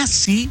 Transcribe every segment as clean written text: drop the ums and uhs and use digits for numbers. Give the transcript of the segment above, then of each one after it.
casi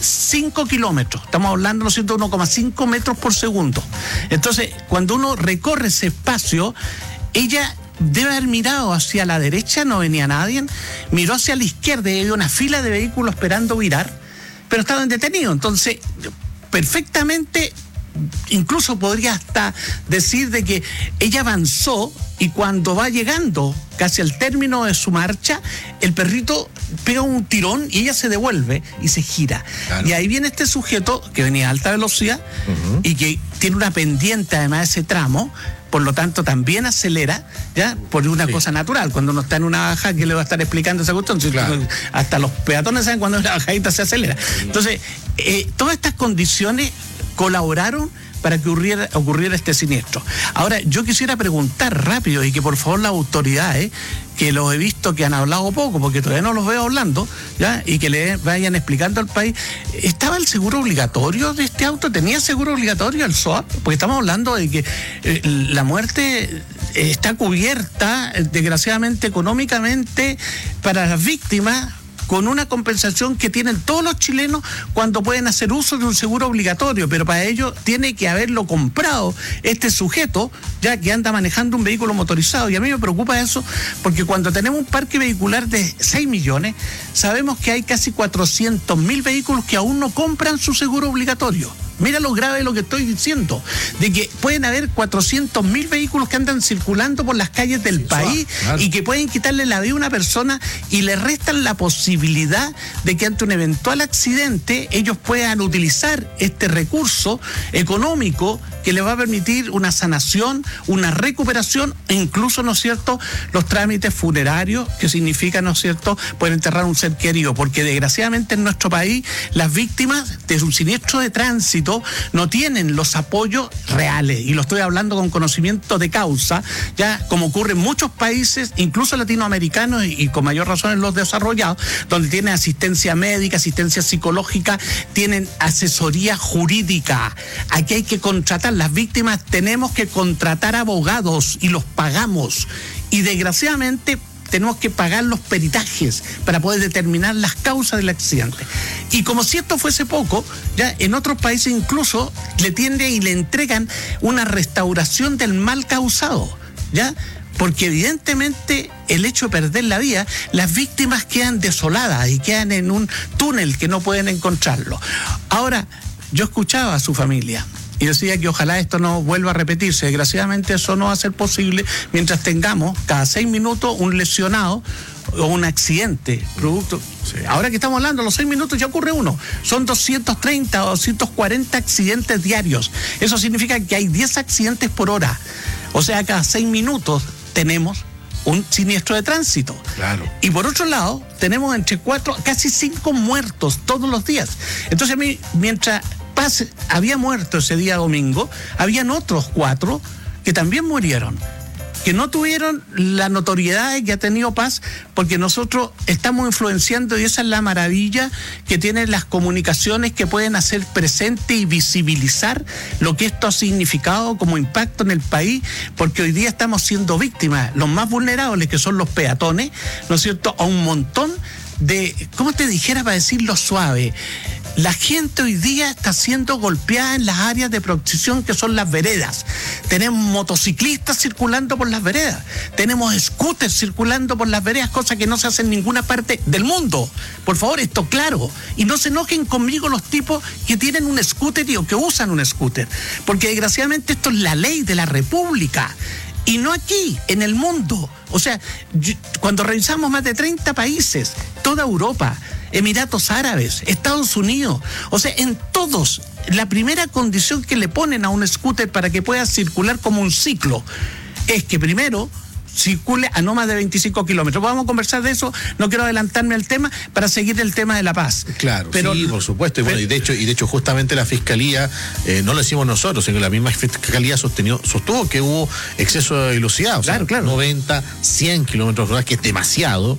5 kilómetros, estamos hablando, ¿no es cierto?, 1,5 metros por segundo. Entonces, cuando uno recorre ese espacio, ella debe haber mirado hacia la derecha, no venía nadie, miró hacia la izquierda y había una fila de vehículos esperando virar, pero estaban detenidos. Entonces, perfectamente, incluso podría hasta decir de que ella avanzó y cuando va llegando casi al término de su marcha, el perrito pega un tirón y ella se devuelve y se gira. Claro. Y ahí viene este sujeto que venía a alta velocidad y que tiene una pendiente además de ese tramo, por lo tanto también acelera, ¿ya? Por una cosa natural. Cuando uno está en una bajada, ¿qué le va a estar explicando esa cuestión? Claro. Hasta los peatones saben cuando una bajadita se acelera. Entonces, todas estas condiciones colaboraron para que ocurriera este siniestro. Ahora, yo quisiera preguntar rápido y que por favor las autoridades, que los he visto que han hablado poco, porque todavía no los veo hablando, ¿ya? Y que le vayan explicando al país, ¿estaba el seguro obligatorio de este auto? ¿Tenía seguro obligatorio el SOAT? Porque estamos hablando de que la muerte está cubierta, desgraciadamente, económicamente, para las víctimas, con una compensación que tienen todos los chilenos cuando pueden hacer uso de un seguro obligatorio, pero para ello tiene que haberlo comprado este sujeto, ya que anda manejando un vehículo motorizado. Y a mí me preocupa eso, porque cuando tenemos un parque vehicular de 6 millones, sabemos que hay casi 400.000 vehículos que aún no compran su seguro obligatorio. Mira lo grave de lo que estoy diciendo, de que pueden haber 400.000 vehículos que andan circulando por las calles del país, claro, y que pueden quitarle la vida a una persona y le restan la posibilidad de que ante un eventual accidente ellos puedan utilizar este recurso económico que les va a permitir una sanación, una recuperación e incluso, ¿no es cierto?, los trámites funerarios, que significa, ¿no es cierto?, poder enterrar un ser querido, porque desgraciadamente en nuestro país las víctimas de un siniestro de tránsito no tienen los apoyos reales, y lo estoy hablando con conocimiento de causa, ya como ocurre en muchos países, incluso latinoamericanos y con mayor razón en los desarrollados, donde tienen asistencia médica, asistencia psicológica, tienen asesoría jurídica. Aquí hay que contratar, las víctimas tenemos que contratar abogados y los pagamos, y desgraciadamente tenemos que pagar los peritajes para poder determinar las causas del accidente. Y como si esto fuese poco, ya en otros países incluso le tienden y le entregan una restauración del mal causado, ¿ya? Porque evidentemente el hecho de perder la vida, las víctimas quedan desoladas y quedan en un túnel que no pueden encontrarlo. Ahora, yo escuchaba a su familia y decía que ojalá esto no vuelva a repetirse. Desgraciadamente eso no va a ser posible mientras tengamos cada 6 minutos un lesionado o un accidente producto. Sí. Ahora que estamos hablando, a los 6 minutos ya ocurre uno. Son 230 o 240 accidentes diarios. Eso significa que hay 10 accidentes por hora. O sea, cada 6 minutos tenemos un siniestro de tránsito. Claro. Y por otro lado, tenemos entre 4, casi 5 muertos todos los días. Entonces a mí, mientras Paz había muerto ese día domingo, habían otros 4 que también murieron, que no tuvieron la notoriedad que ha tenido Paz, porque nosotros estamos influenciando, y esa es la maravilla que tienen las comunicaciones, que pueden hacer presente y visibilizar lo que esto ha significado como impacto en el país, porque hoy día estamos siendo víctimas, los más vulnerables, que son los peatones, ¿no es cierto?, a un montón de, ¿cómo te dijera para decirlo suave? La gente hoy día está siendo golpeada en las áreas de protección que son las veredas. Tenemos motociclistas circulando por las veredas, tenemos scooters circulando por las veredas, cosa que no se hace en ninguna parte del mundo. Por favor, esto claro. Y no se enojen conmigo los tipos que tienen un scooter o que usan un scooter, porque desgraciadamente esto es la ley de la República. Y no aquí, en el mundo. O sea, cuando revisamos más de 30 países, toda Europa, Emiratos Árabes, Estados Unidos, o sea, en todos, la primera condición que le ponen a un scooter para que pueda circular como un ciclo es que primero circule a no más de 25 kilómetros. Vamos a conversar de eso, no quiero adelantarme al tema para seguir el tema de la paz. Claro, pero, sí, por supuesto, y bueno, y de hecho justamente la Fiscalía, no lo decimos nosotros, sino que la misma Fiscalía sostuvo que hubo exceso de velocidad, o sea, 90, 100 kilómetros por hora, que es demasiado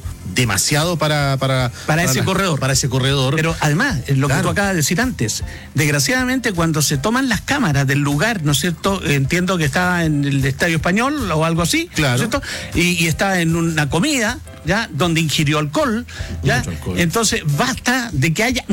para ese corredor. Para ese corredor. Pero además, lo que tú acabas de decir antes, desgraciadamente cuando se toman las cámaras del lugar, ¿no es cierto? Entiendo que estaba en el Estadio Español o algo así, claro, ¿no es cierto? Y estaba en una comida, ¿ya?, donde ingirió alcohol, ¿ya? Entonces basta de que haya